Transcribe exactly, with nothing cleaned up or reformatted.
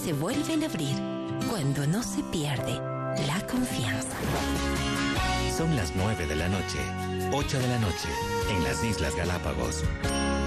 se vuelven a abrir cuando no se pierde la confianza. Son las nueve de la noche, ocho de la noche, en las Islas Galápagos.